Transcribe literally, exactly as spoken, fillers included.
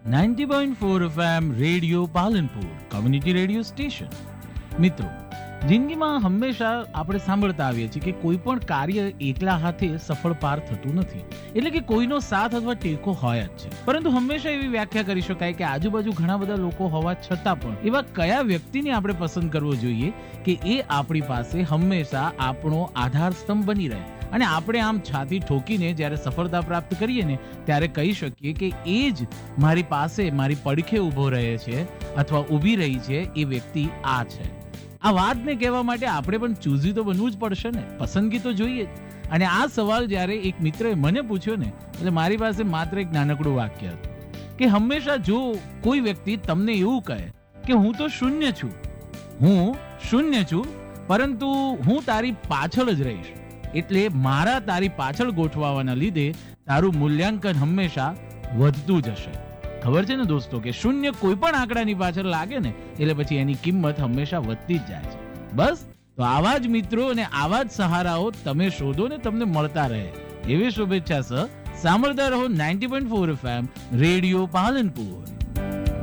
Ninety point four FM radio Palanpur community radio station. મિત્રો, જિંદગીમાં હંમેશા આપણે સાંભળતા આવીએ છીએ કે કોઈ પણ કાર્ય એકલા હાથે સફળ પાર થતું નથી, એટલે કે કોઈનો સાથ અથવા ટેકો હોય જ છે. પરંતુ હંમેશા એવી વ્યાખ્યા કરી શકાય કે આજુબાજુ ઘણા બધા લોકો હોવા છતાં પણ એવા કયા વ્યક્તિને આપણે પસંદ કરવો જોઈએ કે એ આપણી પાસે હંમેશા આપણો આધાર સ્તંભ બની રહે, અને આપણે આમ છાતી ઠોકીને જ્યારે સફળતા પ્રાપ્ત કરીએ ને ત્યારે કહી શકીએ કે એ જ મારી પાસે મારી પડખે ઊભો રહે છે અથવા ઊભી રહી છે, એ વ્યક્તિ આ છે. આ વાતને કહેવા માટે આપણે પણ ચૂઝી તો બનવું જ પડશે ને, પસંદગી તો જોઈએ જ. અને આ સવાલ જ્યારે એક મિત્રએ મને પૂછ્યો ને, એટલે મારી પાસે માત્ર એક નાનકડું વાક્ય હતું કે હંમેશા જો કોઈ વ્યક્તિ તમને એવું કહે કે હું તો શૂન્ય છું, હું શૂન્ય છું, પરંતુ હું તારી પાછળ જ રહીશ, એટલે મારા તારી પાછળ ગોઠવાવાના લીધે તારું મૂલ્યાંકન હંમેશા વધતું જશે. ખબર છે ને દોસ્તો કે શૂન્ય કોઈ પણ આંકડાની પાછળ લાગે ને એટલે પછી એની કિંમત હંમેશા વધતી જ જાય છે. બસ, તો આવા જ મિત્રો અને આવા જ સહારાઓ તમે શોધો ને તમને મળતા રહે એવી શુભેચ્છા સહ સાંભળતા રહો ninety point four FM radio Palanpur.